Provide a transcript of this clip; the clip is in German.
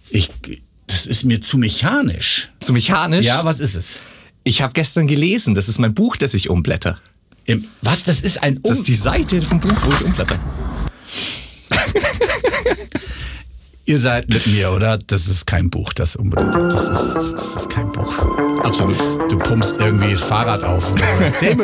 Das ist mir zu mechanisch. Zu mechanisch? Ja, was ist es? Ich habe gestern gelesen, das ist mein Buch, das ich umblätter. Was? Das ist ein Das ist die Seite vom Buch, wo ich umblätter. Ihr seid mit mir, oder? Das ist kein Buch, das unbedingt. Das ist kein Buch. Absolut. Du pumpst irgendwie das Fahrrad auf. Oder so. Erzähl mir